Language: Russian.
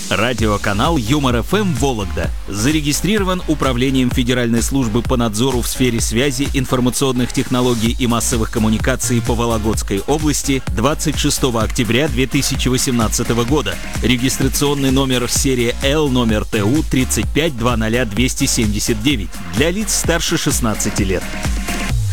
Радиоканал Юмор ФМ Вологда зарегистрирован Управлением Федеральной службы по надзору в сфере связи, информационных технологий и массовых коммуникаций по Вологодской области 26 октября 2018 года. Регистрационный номер серия L, номер ТУ 3520279 для лиц старше 16 лет.